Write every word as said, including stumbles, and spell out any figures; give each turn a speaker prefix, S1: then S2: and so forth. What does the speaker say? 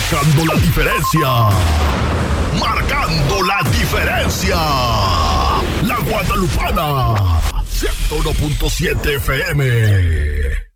S1: marcando la diferencia. Marcando la diferencia. La Guadalupana, ciento uno punto siete F M.